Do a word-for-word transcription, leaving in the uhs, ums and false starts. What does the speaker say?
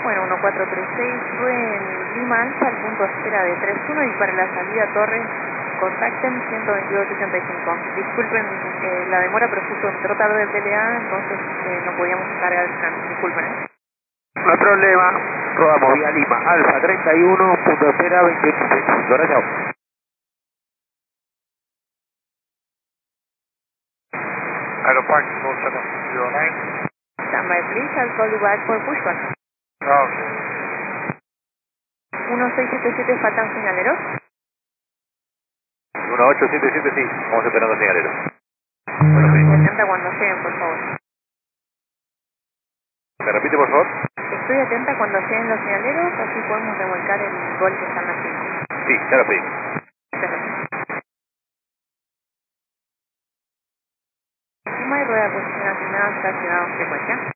Bueno, uno cuatro tres seis, sube en Lima Alfa al punto de espera de tres uno y para la salida Torre, contacten ciento veintidós ochenta y cinco. Disculpen eh, la demora, pero justo entró tarde el T L A, entonces eh, no podíamos cargar el plan. Disculpen. ¿eh? No hay problema, rodamos vía Lima, Alfa treinta y uno, punto de espera veintiocho ochenta y cinco. Ahora chao. Aeropark four seven zero nine. Stand by please, I'll call you back for pushback. Ah, ok. uno seis siete siete, faltan señaleros. uno ocho siete siete, sí, vamos esperando señalero. Bueno, estoy atenta cuando lleguen, por favor. ¿Me repite, por favor? Estoy atenta cuando lleguen los señaleros, así podemos revolcar el gol que están haciendo. Sí, ya lo pedí. Muchas gracias. Encima de rueda de posición asignada, está llegado frecuencia.